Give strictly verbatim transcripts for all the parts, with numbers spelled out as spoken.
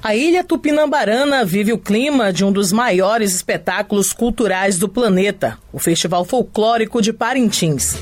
A Ilha Tupinambarana vive o clima de um dos maiores espetáculos culturais do planeta, o Festival Folclórico de Parintins.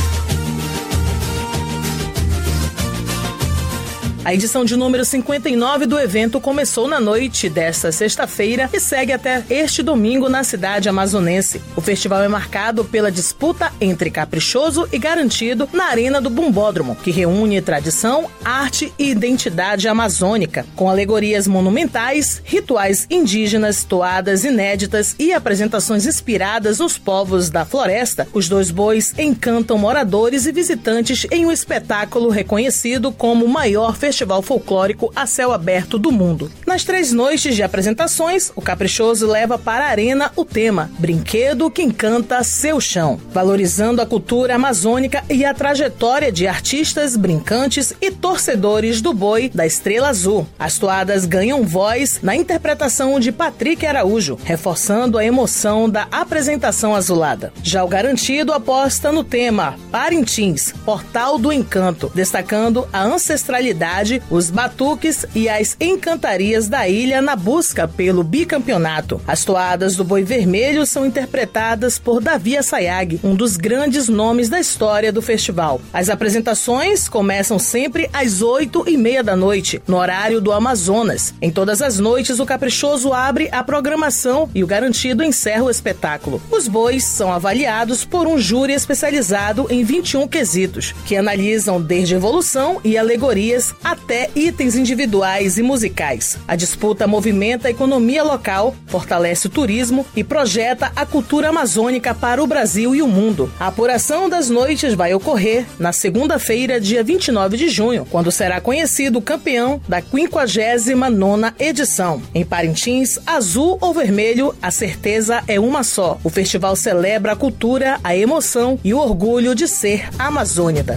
A edição de número cinquenta e nove do evento começou na noite desta sexta-feira e segue até este domingo na cidade amazonense. O festival é marcado pela disputa entre caprichoso e garantido na Arena do Bumbódromo, que reúne tradição, arte e identidade amazônica, com alegorias monumentais, rituais indígenas, toadas inéditas e apresentações inspiradas nos povos da floresta. Os dois bois encantam moradores e visitantes em um espetáculo reconhecido como o maior festival Festival folclórico a céu aberto do mundo. Nas três noites de apresentações, o Caprichoso leva para a arena o tema Brinquedo que Encanta Seu Chão, valorizando a cultura amazônica e a trajetória de artistas, brincantes e torcedores do boi da Estrela Azul. As toadas ganham voz na interpretação de Patrick Araújo, reforçando a emoção da apresentação azulada. Já o garantido aposta no tema Parintins, Portal do Encanto, destacando a ancestralidade, os batuques e as encantarias da ilha na busca pelo bicampeonato. As toadas do Boi Vermelho são interpretadas por Davi Assayag, um dos grandes nomes da história do festival. As apresentações começam sempre às oito e meia da noite, no horário do Amazonas. Em todas as noites, o Caprichoso abre a programação e o garantido encerra o espetáculo. Os bois são avaliados por um júri especializado em vinte e um quesitos, que analisam desde evolução e alegorias até itens individuais e musicais. A disputa movimenta a economia local, fortalece o turismo e projeta a cultura amazônica para o Brasil e o mundo. A apuração das noites vai ocorrer na segunda-feira, dia vinte e nove de junho, quando será conhecido o campeão da quinquagésima nona edição. Em Parintins, azul ou vermelho, a certeza é uma só. O festival celebra a cultura, a emoção e o orgulho de ser amazônida.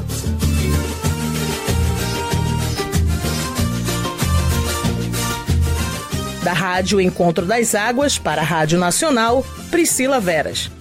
Da Rádio Encontro das Águas para a Rádio Nacional, Priscila Veras.